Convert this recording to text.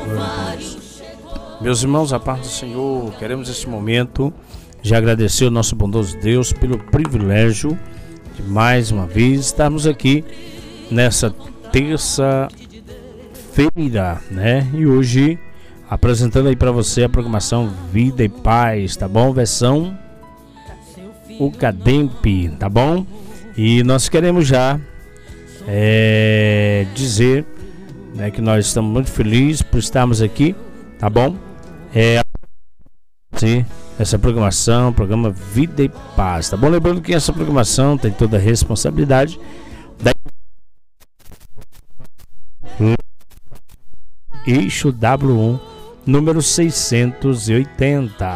Meus irmãos, a paz do Senhor, queremos nesse momento já agradecer ao nosso bondoso Deus pelo privilégio de mais uma vez estarmos aqui nessa terça-feira, né? E hoje apresentando aí para você a programação Vida e Paz, tá bom? Versão Ucademp, tá bom? E nós queremos já dizer, né, que nós estamos muito felizes por estarmos aqui, tá bom? Essa programação, programa Vida e Paz, tá bom? Lembrando que essa programação tem toda a responsabilidade da Eixo W1 número 680,